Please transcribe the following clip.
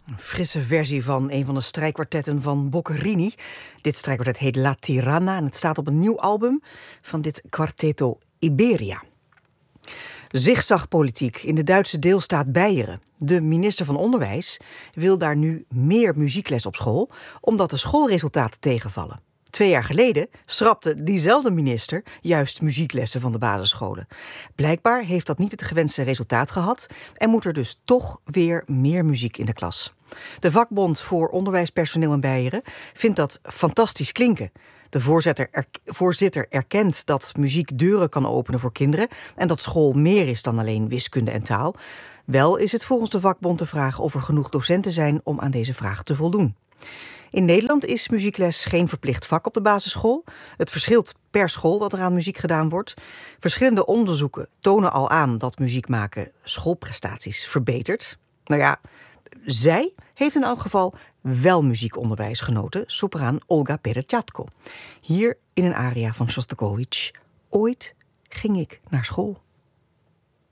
Een frisse versie van een van de strijkkwartetten van Boccherini. Dit strijkkwartet heet La Tiranna en het staat op een nieuw album van dit Quartetto Iberia. Zigzagpolitiek in de Duitse deelstaat Beieren. De minister van Onderwijs wil daar nu meer muziekles op school, omdat de schoolresultaten tegenvallen. 2 jaar geleden schrapte diezelfde minister juist muzieklessen van de basisscholen. Blijkbaar heeft dat niet het gewenste resultaat gehad en moet er dus toch weer meer muziek in de klas. De vakbond voor onderwijspersoneel in Beieren vindt dat fantastisch klinken. De voorzitter erkent dat muziek deuren kan openen voor kinderen en dat school meer is dan alleen wiskunde en taal. Wel is het volgens de vakbond de vraag of er genoeg docenten zijn om aan deze vraag te voldoen. In Nederland is muziekles geen verplicht vak op de basisschool. Het verschilt per school wat er aan muziek gedaan wordt. Verschillende onderzoeken tonen al aan dat muziek maken schoolprestaties verbetert. Nou ja, zij heeft in elk geval wel muziekonderwijs genoten, sopraan Olga Peretjatko. Hier in een aria van Shostakovich. Ooit ging ik naar school.